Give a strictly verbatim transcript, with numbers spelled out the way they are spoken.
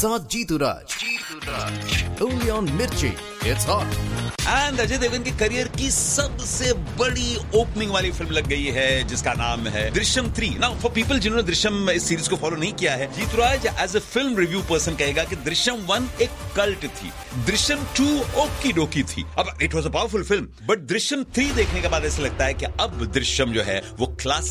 साथ जीतू राज जीतू राज only on मिर्ची it's hot. And Ajay Devgan के करियर की सबसे बड़ी ओपनिंग वाली फिल्म लग गई है जिसका नाम है Drishyam three. Now for people जिन्होंने दृश्यम इस सीरीज को फॉलो नहीं किया है, जीतूराज as a film review person कहेगा कि दृश्यम वन एक कल्ट थी, दृश्यम टू ओकी डोकी थी। अब it was a powerful film, but Drishyam three देखने के बाद ऐसा लगता है कि अब दृश्यम जो है वो क्लास